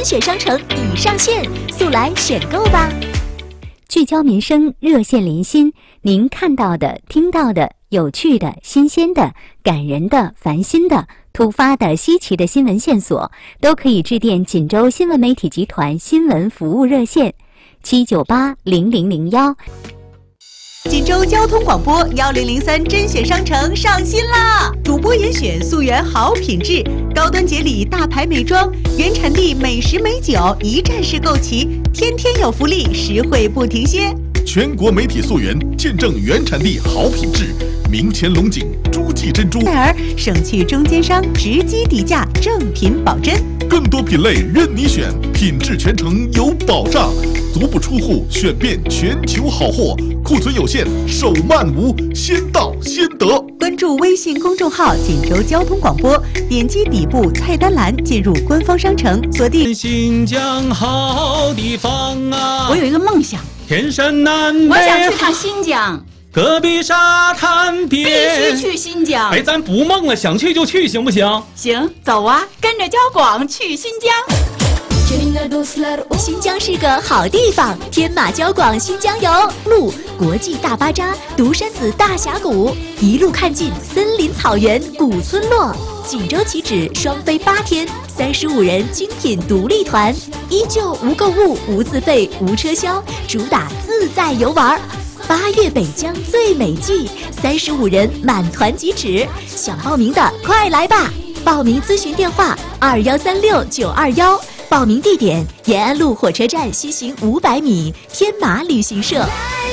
选商城已上线，速来选购吧！ 聚焦民生，热线连心，您看到的、听到的、有趣的、新鲜的、感人的、烦心的、突发的、稀奇的新闻线索，都可以致电锦州新闻媒体集团新闻服务热线7980001。 锦州交通广播1003甄选商城上新啦！主播严选溯源好品质，高端节礼大牌美妆，原产地美食美酒一站式购齐，天天有福利，实惠不停歇。 全国媒体溯源，见证原产地好品质，明前龙井诸暨珍珠， 戴尔省去中间商，直击底价，正品保真。 更多品类任你选，品质全程有保障，足不出户选遍全球好货，库存有限，手慢无，先到先得。 关注微信公众号锦州交通广播，点击底部菜单栏进入官方商城，锁定新疆好地方啊！ 我有一个梦想， 天山南北， 我想去趟新疆， 戈壁沙滩边， 必须去新疆。 哎，咱不梦了，想去就去，行不行？ 行，走啊，跟着交广去新疆。 新疆是个好地方，天马交广新疆游，路国际大巴扎、独山子大峡谷，一路看尽森林草原、古村落。锦州起止双飞8天，35人精品独立团，依旧无购物、无自费、无车销，主打自在游玩。8月北疆最美季，35人满团即止，想报名的快来吧！报名咨询电话2136-921，报名地点延安路火车站西行500米，天马旅行社。